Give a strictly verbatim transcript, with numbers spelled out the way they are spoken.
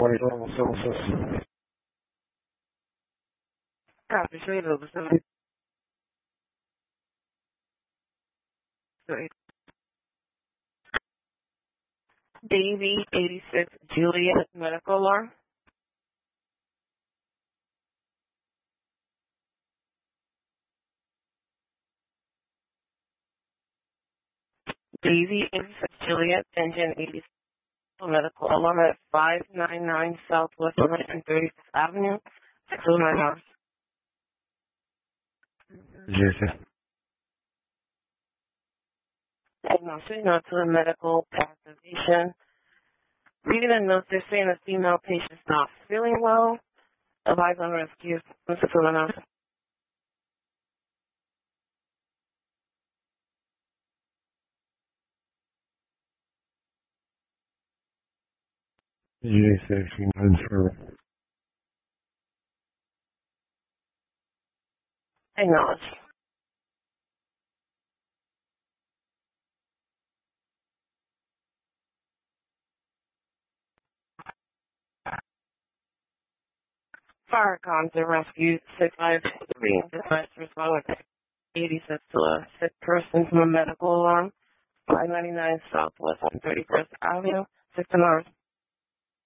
forty level services. Copy, show you the seven. Davy, eighty-six, Juliet, medical alarm. Davy, eighty-six, Juliet, engine eighty-six, medical alarm at five ninety-nine Southwest one hundred thirty-fifth Avenue, six oh nine hours. Yes, And I'm showing on to the medical activation. Reading the notes, they're saying the female patient's not feeling well. Advise on rescue. Mister Filinos. yes, actually, non-for. Acknowledge. Fire comms and rescue six five three. Dispatch respond with eighty-six to a sick person from a medical alarm. five ninety-nine Southwest one hundred thirty-first Avenue, six hours.